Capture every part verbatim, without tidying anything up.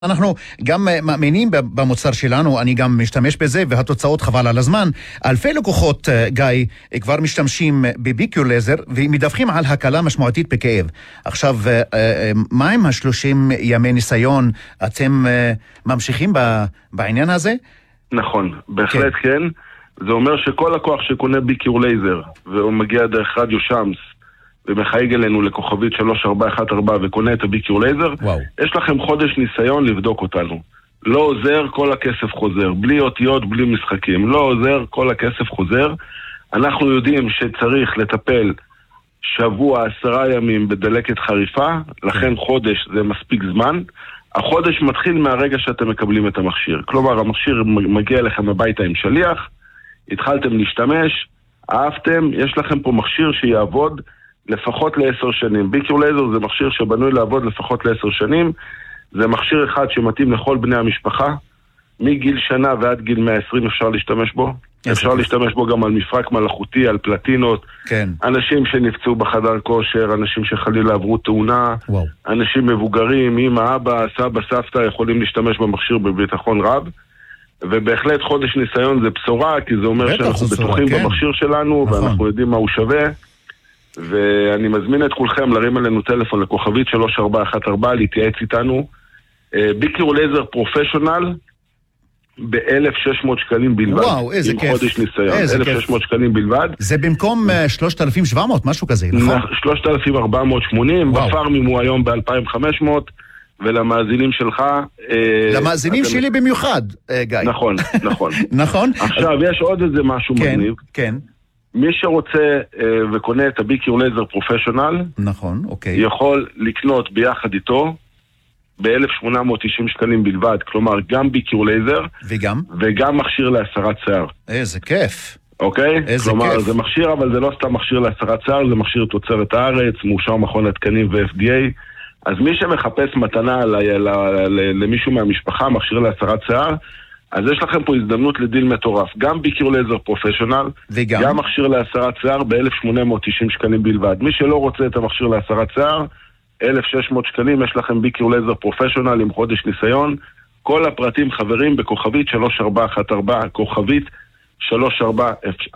אנחנו גם מאמינים במוצר שלנו, אני גם משתמש בזה, והתוצאות חבל על הזמן. אלפי לקוחות, גיא, כבר משתמשים בביקור לייזר, ומדווחים על הקלה משמעותית בכאב. עכשיו, מה עם השלושים ימי ניסיון? אתם ממשיכים בעניין הזה? נכון, בהחלט כן. כן. זה אומר שכל לקוח שקונה ביקור לייזר, והוא מגיע דרך רדיו שמס, ומחייג אלינו לכוכבית שלוש ארבע אחת ארבע וקונה את הביקור לייזר, וואו. יש לכם חודש ניסיון לבדוק אותנו. לא עוזר, כל הכסף חוזר. בלי אותיות, בלי משחקים. לא עוזר, כל הכסף חוזר. אנחנו יודעים שצריך לטפל שבוע, עשרה ימים בדלקת חריפה, לכן חודש זה מספיק זמן. החודש מתחיל מהרגע שאתם מקבלים את המכשיר. כלומר, המכשיר מגיע אליכם הביתה עם שליח, התחלתם להשתמש, אהבתם, יש לכם פה מכשיר שיעבוד לפחות לעשר שנים. ביקור לייזר זה מכשיר שבנוי לעבוד לפחות לעשר שנים. זה מכשיר אחד שמתאים לכל בני המשפחה. מגיל שנה ועד גיל מאה ועשרים אפשר להשתמש בו. אפשר להשתמש בו גם על מפרק מלאכותי, על פלטינות. כן. אנשים שנפצעו בחדר כושר, אנשים שחלילה עברו תאונה, וואו. אנשים מבוגרים, אמא, אבא, סבא, סבתא, יכולים להשתמש במכשיר בביטחון רב. ובהחלט חודש ניסיון זה בשורה, כי זה אומר שאנחנו בטוחים כן. במכשיר שלנו, נכון. ואנחנו יודעים מה הוא שווה. ואני מזמין את כולכם להרים עלינו טלפון לכוכבית שלוש ארבע אחת ארבע, להתייעץ איתנו. ביקור לייזר פרופשיונל ב-אלף ושש מאות שקלים בלבד. וואו, איזה כיף. עם חודש ניסיון. אלף ושש מאות שקלים בלבד. זה במקום שלושת אלפים שבע מאות, משהו כזה, נכון? שלושת אלפים ארבע מאות ושמונים, בפארמים הוא היום ב-אלפיים וחמש מאות, ולמאזינים שלך... למאזינים שלי במיוחד, גיא. נכון, נכון. נכון? עכשיו, יש עוד איזה משהו מגניב. כן. מי שרוצה אה, וקונה את הביקור לייזר פרופשיונל, נכון, אוקיי. יכול לקנות ביחד איתו ב-אלף שמונה מאות תשעים שקלים בלבד, כלומר גם ביקור לייזר, וגם? וגם מכשיר להסרת שיער. איזה כיף. אוקיי? איזה כלומר, כיף. זה מכשיר, אבל זה לא סתם מכשיר להסרת שיער, זה מכשיר תוצרת הארץ, מאושר מכון התקנים ו-אף די איי. אז מי שמחפש מתנה ל- ל- ל- למישהו מהמשפחה, מכשיר להסרת שיער, אז יש לכם פה הזדמנות לדיל מטורף. גם ביקור לייזר פרופשיונל, וגם גם מכשיר להסרת שיער ב-אלף שמונה מאות תשעים שקלים בלבד. מי שלא רוצה את המכשיר להסרת שיער, אלף ושש מאות שקלים, יש לכם ביקור לייזר פרופשיונל עם חודש ניסיון. כל הפרטים חברים בכוכבית שלוש ארבע אחת ארבע, כוכבית שלוש ארבע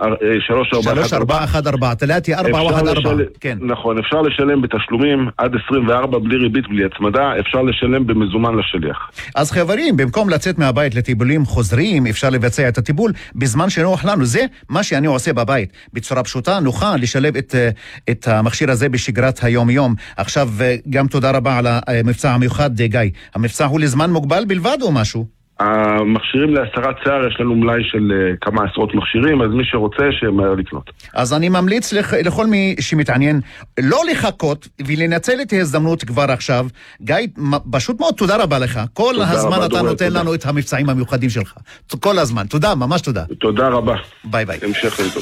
אחת ארבע, תלאתי ארבע ואחת ארבע. כן. נכון, אפשר לשלם בתשלומים עד עשרים וארבע בלי ריבית, בלי הצמדה, אפשר לשלם במזומן לשליח. אז חברים, במקום לצאת מהבית לטיפולים חוזרים, אפשר לבצע את הטיפול בזמן שנוח לנו. זה מה שאני עושה בבית. בצורה פשוטה, נוחה לשלב את, את המכשיר הזה בשגרת היום-יום. עכשיו, גם תודה רבה על המבצע המיוחד, גיא. המבצע הוא לזמן מוגבל בלבד או משהו? המכשירים להסרת שיער, יש לנו מלאי של כמה עשרות מכשירים, אז מי שרוצה שמהר לקנות. אז אני ממליץ לכ... לכל מי שמתעניין לא לחכות ולנצל את ההזדמנות כבר עכשיו. גיא, פשוט מאוד תודה רבה לך. כל הזמן אתה נותן לנו את המבצעים המיוחדים שלך. כל הזמן. תודה, ממש תודה. תודה רבה. ביי ביי. המשך לטוב.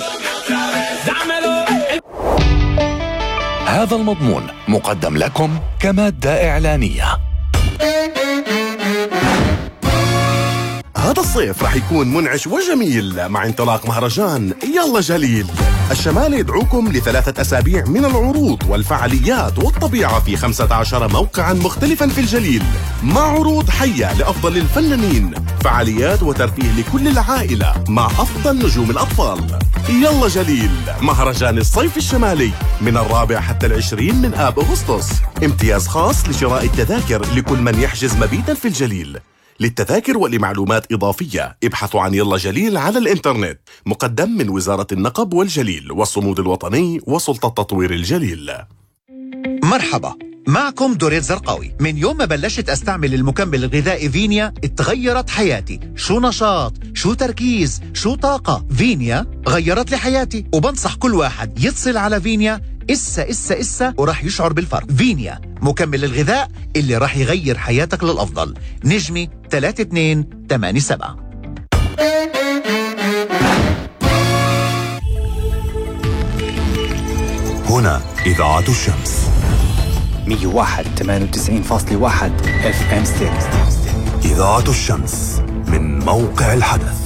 هذا المضمون مقدم لكم كمادة إعلانية. هذا الصيف رح يكون منعش وجميل مع انطلاق مهرجان يلا جليل. الشمال يدعوكم لثلاثة أسابيع من العروض والفعاليات والطبيعة في خمسة عشر موقعا مختلفا في الجليل، مع عروض حية لأفضل الفنانين، فعاليات وترفيه لكل العائلة مع أفضل نجوم الأطفال. يلا جليل، مهرجان الصيف الشمالي من الرابع حتى العشرين من آب أغسطس. امتياز خاص لشراء التذاكر لكل من يحجز مبيتا في الجليل. للتذاكر ولمعلومات إضافية ابحثوا عن يلا جليل على الإنترنت. مقدم من وزارة النقب والجليل والصمود الوطني وسلطة تطوير الجليل. مرحبا، معكم دوريت زرقاوي. من يوم ما بلشت أستعمل المكمل الغذائي فينيا اتغيرت حياتي. شو نشاط، شو تركيز، شو طاقة. فينيا غيرت لي حياتي، وبنصح كل واحد يتصل على فينيا إسا إسا إسا وراح يشعر بالفرق. فينيا مكمل الغذاء اللي راح يغير حياتك للأفضل. نجمي ثلاثة اثنين ثمانية سبعة. هنا إذاعة الشمس مية وواحد ثمانية وتسعين فاصلة واحد اف ام ستيريو. إذاعة الشمس من موقع الحدث.